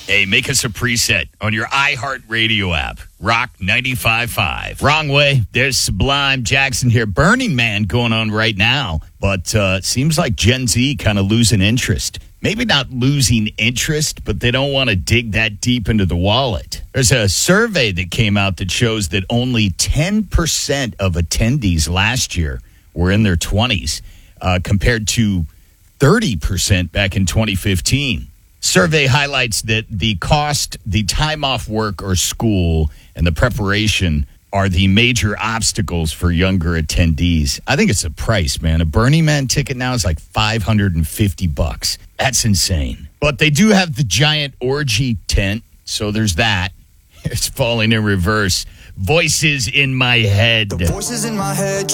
Hey, make us a preset on your iHeartRadio app. Rock 95.5. Wrong way. There's Sublime Jackson here. Burning Man going on right now. But seems like Gen Z kind of losing interest. Maybe not losing interest, but they don't want to dig that deep into the wallet. There's a survey that came out that shows that only 10% of attendees last year were in their 20s, compared to 30% back in 2015. Survey highlights that the cost, the time off work or school, and the preparation are the major obstacles for younger attendees. I think it's the price, man. A Burning Man ticket now is like $550. That's insane. But they do have the giant orgy tent, so there's that. It's falling in reverse. Voices in my head. The voices in my head.